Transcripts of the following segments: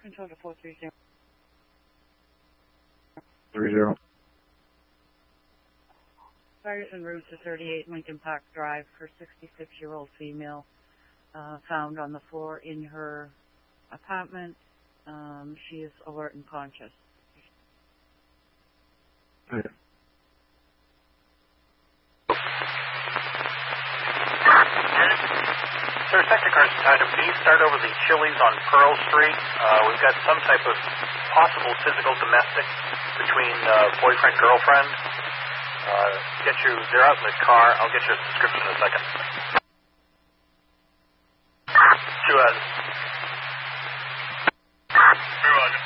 Control to 430. 30. Target en route to 38 Lincoln Park Drive for 66-year-old female found on the floor in her apartment. She is alert and conscious. Okay. Sir, sector cars item B, start over the Chili's on Pearl Street. We've got some type of possible physical domestic between boyfriend, girlfriend. They're out in the car. I'll get you a description in a second. Suez. Roger.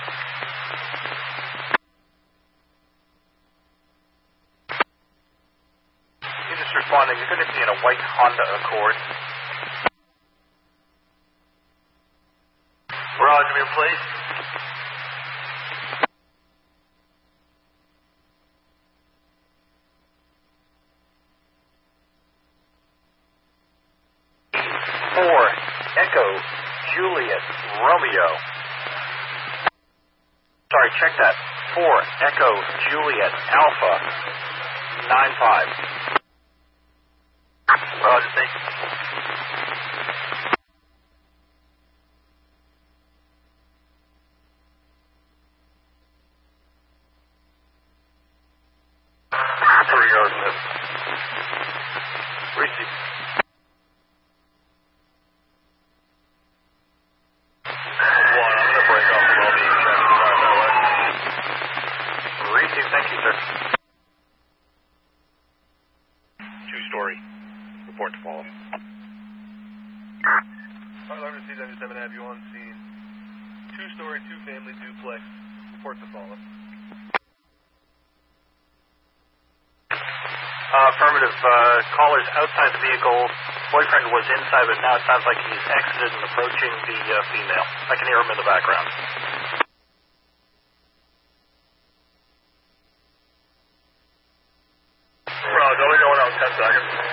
You're just responding. You're going to be in a white Honda Accord. Roger, me, please. Echo, Juliet, Romeo. Sorry, check that. 4, Echo, Juliet, Alpha, 95. Roger, thank you. Receive. Thank you, sir. 2-story. Report to follow. 511 C77 have you on scene. 2-story, 2-family duplex. Report to follow. Affirmative. Caller's outside the vehicle. Boyfriend was inside, but now it sounds like he's exited and approaching the female. I can hear him in the background. Roger, we're going out in 10 seconds.